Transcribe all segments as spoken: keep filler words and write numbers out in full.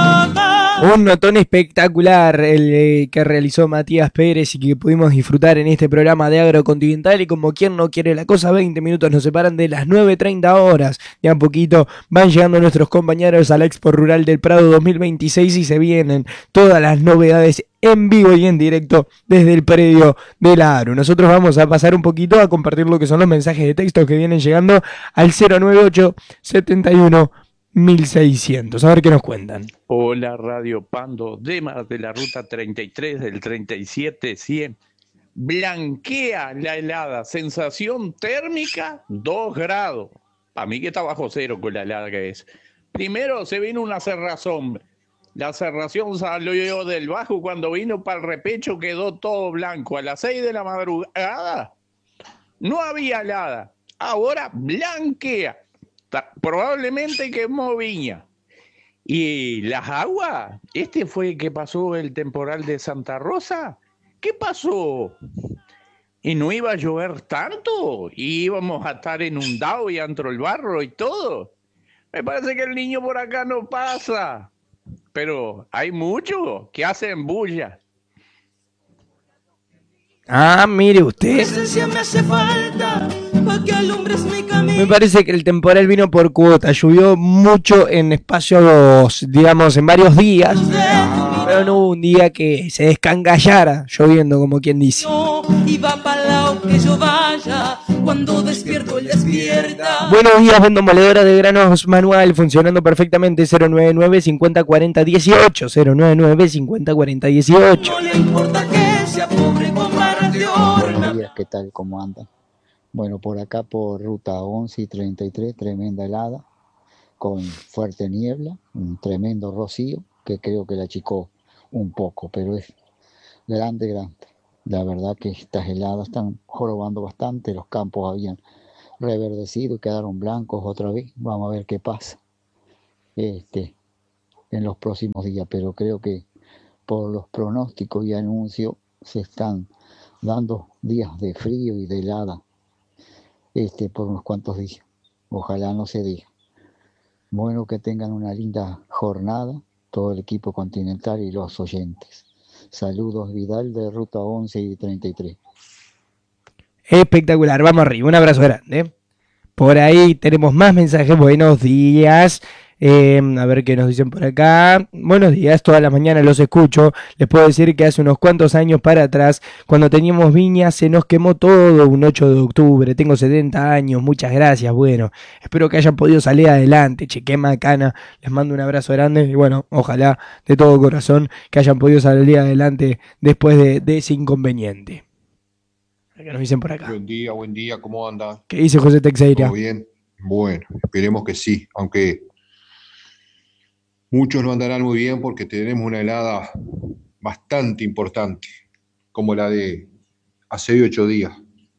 Un notón espectacular el eh, que realizó Matías Pérez y que pudimos disfrutar en este programa de Agrocontinental. Y como quien no quiere la cosa, veinte minutos nos separan de las nueve treinta horas. Ya un poquito van llegando nuestros compañeros a la Expo Rural del Prado dos mil veintiséis y se vienen todas las novedades en vivo y en directo desde el predio de la ARU. Nosotros vamos a pasar un poquito a compartir lo que son los mensajes de texto que vienen llegando al cero nueve ocho setenta y uno mil seiscientos. A ver qué nos cuentan. Hola, Radio Pando, Demas de la ruta treinta y tres del treinta y siete cien. Blanquea la helada, sensación térmica dos grados. A mí que está bajo cero con la helada que es. Primero se vino una cerrazón. La cerración salió del bajo, cuando vino para el repecho quedó todo blanco. A las seis de la madrugada no había helada. Ahora blanquea. Probablemente quemó viña. ¿Y las aguas? ¿Este fue el que pasó el temporal de Santa Rosa? ¿Qué pasó? ¿Y no iba a llover tanto? ¿Y íbamos a estar inundados y entró el barro y todo? Me parece que el niño por acá no pasa. Pero hay muchos que hacen bulla. Ah, mire usted. Me hace falta pa' que alumbres mi camino. Me parece que el temporal vino por cuota. Llovió mucho en espacios, digamos, en varios días. Pero no hubo un día que se descangallara lloviendo, como quien dice. Y va para lado que yo vaya. Cuando despierto, él despierta. Buenos días, vendo moledora de granos manual, funcionando perfectamente. Cero nueve nueve cincuenta cuarenta dieciocho. Cero nueve nueve cincuenta cuarenta dieciocho. No le importa que sea pobre con barra de oro. Buenos días, ¿qué tal? ¿Cómo andan? Bueno, por acá por ruta once y treinta y tres, tremenda helada, con fuerte niebla, un tremendo rocío, que creo que la achicó un poco, pero es grande, grande. La verdad que estas heladas están jorobando bastante, los campos habían reverdecido y quedaron blancos otra vez. Vamos a ver qué pasa este, en los próximos días, pero creo que por los pronósticos y anuncios se están dando días de frío y de helada este, por unos cuantos días. Ojalá no se diga. Bueno, que tengan una linda jornada, todo el equipo continental y los oyentes. Saludos, Vidal de ruta once y treinta y tres. Espectacular, vamos arriba, un abrazo grande. Por ahí tenemos más mensajes. Buenos días. Eh, a ver qué nos dicen por acá. Buenos días, todas las mañanas los escucho. Les puedo decir que hace unos cuantos años para atrás, cuando teníamos viña, se nos quemó todo un ocho de octubre. Tengo setenta años, muchas gracias. Bueno, espero que hayan podido salir adelante. Che, qué macana. Les mando un abrazo grande y bueno, ojalá de todo corazón que hayan podido salir adelante después de, de ese inconveniente. ¿Qué nos dicen por acá? Buen día, buen día, ¿cómo anda? ¿Qué dice José Teixeira? ¿Todo bien? Bueno, esperemos que sí, aunque muchos no andarán muy bien porque tenemos una helada bastante importante, como la de hace ocho días.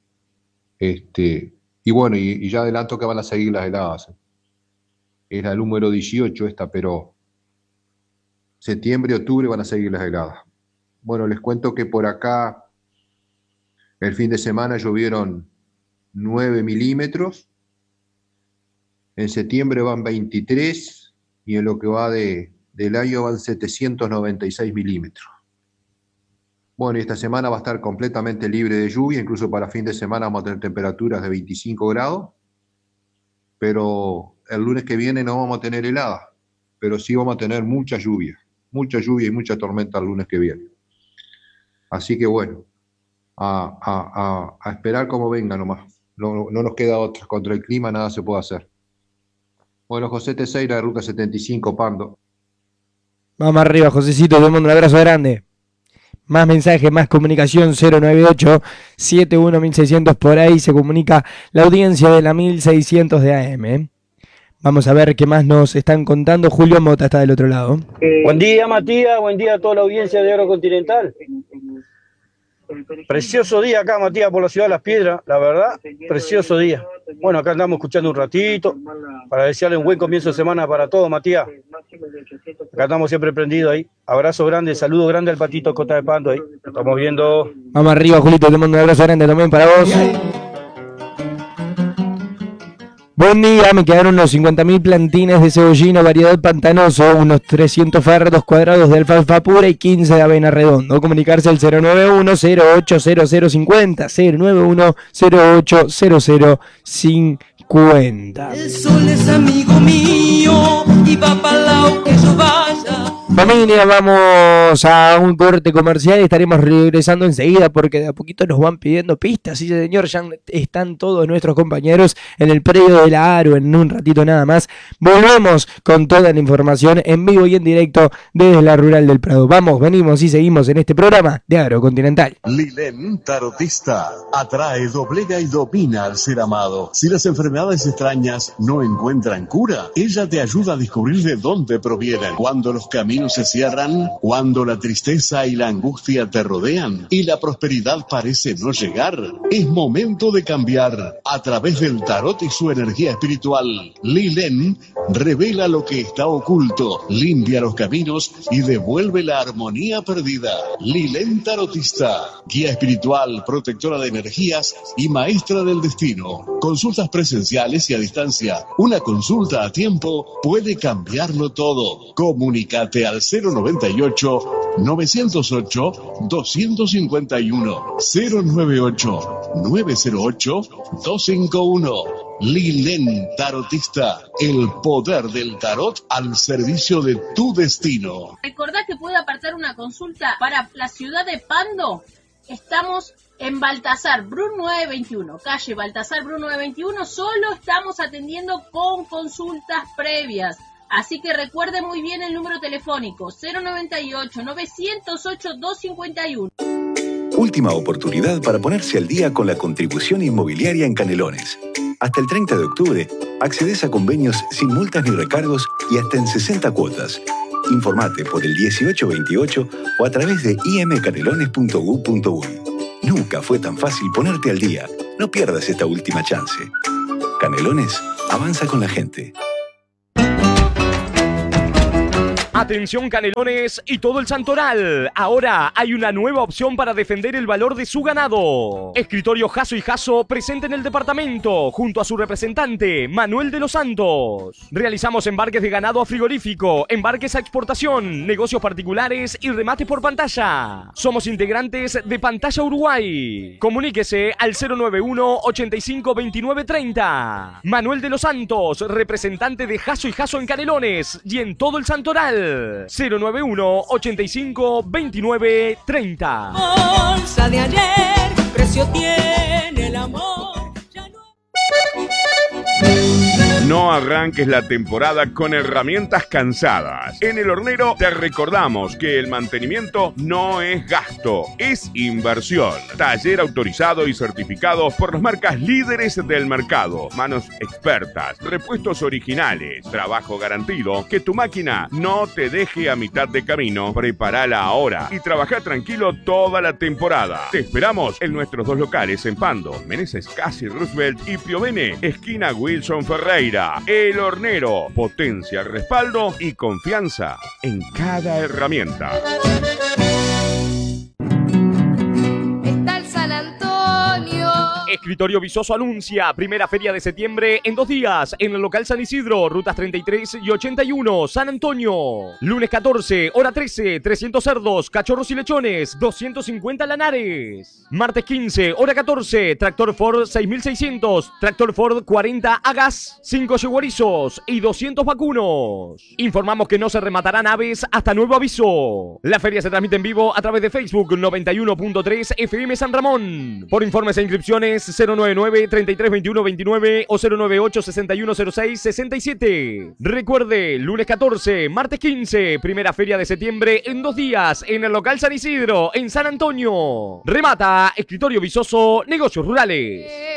Este, y bueno, y, y ya adelanto que van a seguir las heladas. Es la número dieciocho esta, pero septiembre y octubre van a seguir las heladas. Bueno, les cuento que por acá el fin de semana llovieron nueve milímetros, en septiembre van veintitrés y en lo que va de, del año van setecientos noventa y seis milímetros. Bueno, y esta semana va a estar completamente libre de lluvia, incluso para fin de semana vamos a tener temperaturas de veinticinco grados, pero el lunes que viene no vamos a tener helada, pero sí vamos a tener mucha lluvia, mucha lluvia y mucha tormenta el lunes que viene. Así que bueno, A, a, a, a esperar cómo venga nomás. No, no nos queda otra. Contra el clima nada se puede hacer. Bueno, José Teixeira de ruta setenta y cinco, Pando. Vamos arriba, Josecito, te mando un abrazo grande. Más mensajes, más comunicación, cero nueve ocho setenta y uno mil seiscientos. Por ahí se comunica la audiencia de la mil seiscientos de A M. ¿eh? Vamos a ver qué más nos están contando. Julio Mota está del otro lado. Eh, buen día, Matías. Buen día a toda la audiencia de Agrocontinental. Precioso día acá, Matías, por la ciudad de Las Piedras, la verdad, precioso día. Bueno, acá andamos escuchando un ratito, para desearle un buen comienzo de semana para todos, Matías. Acá estamos siempre prendidos ahí. Abrazo grande, saludo grande al Patito Cota de Pando ahí. Nos estamos viendo. Vamos arriba, Julito, te mando un abrazo grande también para vos. Buen día, me quedaron unos cincuenta mil plantines de cebollino, variedad pantanoso, unos trescientos fardos cuadrados de alfalfa pura y quince de avena redondo. Comunicarse al cero nueve uno cero ocho cero cero cincuenta, cero nueve uno cero ocho cero cero cincuenta. El sol es amigo mío y va para lado que yo vaya. Familia, vamos a un corte comercial y estaremos regresando enseguida porque de a poquito nos van pidiendo pistas. Sí, señor, ya están todos nuestros compañeros en el predio de la Aro en un ratito nada más. Volvemos con toda la información en vivo y en directo desde la Rural del Prado. Vamos, venimos y seguimos en este programa de Agrocontinental. Lilén Tarotista atrae, doblega y domina al ser amado. Si las enfermedades extrañas no encuentran cura, ella te ayuda a descubrir de dónde provienen. Cuando los caminos se cierran, cuando la tristeza y la angustia te rodean y la prosperidad parece no llegar, es momento de cambiar. A través del tarot y su energía espiritual, Lilén revela lo que está oculto, limpia los caminos y devuelve la armonía perdida. Lilén Tarotista, guía espiritual, protectora de energías y maestra del destino. Consultas presenciales y a distancia. Una consulta a tiempo puede cambiarlo todo. Comunícate al cero noventa y ocho, novecientos ocho, doscientos cincuenta y uno, cero noventa y ocho, novecientos ocho, doscientos cincuenta y uno. Lilén Tarotista, el poder del tarot al servicio de tu destino. Recordá que puede apartar una consulta para la ciudad de Pando. Estamos en Baltasar Brun novecientos veintiuno, calle Baltasar Brun novecientos veintiuno. Solo estamos atendiendo con consultas previas. Así que recuerde muy bien el número telefónico cero noventa y ocho, novecientos ocho, doscientos cincuenta y uno. Última oportunidad para ponerse al día con la contribución inmobiliaria en Canelones. Hasta el treinta de octubre, accedes a convenios sin multas ni recargos y hasta en sesenta cuotas. Informate por el dieciocho veintiocho o a través de i m canelones punto gov punto uy. Nunca fue tan fácil ponerte al día. No pierdas esta última chance. Canelones, avanza con la gente. Atención Canelones y todo el Santoral. Ahora hay una nueva opción para defender el valor de su ganado. Escritorio Jasso y Jasso presente en el departamento junto a su representante Manuel de los Santos. Realizamos embarques de ganado a frigorífico, embarques a exportación, negocios particulares y remate por pantalla. Somos integrantes de Pantalla Uruguay. Comuníquese al cero noventa y uno, ochenta y cinco, veintinueve, treinta. Manuel de los Santos, representante de Jasso y Jasso en Canelones y en todo el Santoral. cero noventa y uno, ochenta y cinco, veintinueve, treinta. Bolsa de ayer, precio tiene el amor. Ya no... No arranques la temporada con herramientas cansadas. En El Hornero te recordamos que el mantenimiento no es gasto, es inversión. Taller autorizado y certificado por las marcas líderes del mercado. Manos expertas, repuestos originales, trabajo garantido. Que tu máquina no te deje a mitad de camino. Prepárala ahora y trabaja tranquilo toda la temporada. Te esperamos en nuestros dos locales en Pando, Meneses Casi Roosevelt y Piovene, esquina Wilson Ferreira. El Hornero, potencia, respaldo y confianza en cada herramienta. Está el San Antonio. Escritorio Visoso anuncia primera feria de septiembre en dos días en el local San Isidro, rutas treinta y tres y ochenta y uno, San Antonio. Lunes catorce, hora trece, trescientos cerdos, cachorros y lechones, doscientos cincuenta lanares. Martes quince, hora catorce, tractor Ford seis mil seiscientos, tractor Ford cuarenta a gas, cinco yeguarizos y doscientos vacunos. Informamos que no se rematarán aves hasta nuevo aviso. La feria se transmite en vivo a través de Facebook noventa y uno punto tres F M San Ramón. Por informes e inscripciones cero noventa y nueve, treinta y tres, veintiuno, veintinueve o cero noventa y ocho, sesenta y uno cero seis, sesenta y siete. Recuerde, lunes catorce, martes quince, primera feria de septiembre en dos días en el local San Isidro, en San Antonio. Remata Escritorio Visoso, Negocios Rurales.